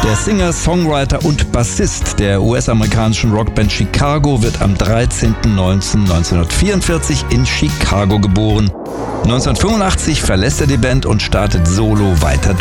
Der Singer, Songwriter und Bassist der US-amerikanischen Rockband Chicago wird am 13.09.1944 in Chicago geboren. 1985 verlässt er die Band und startet solo weiter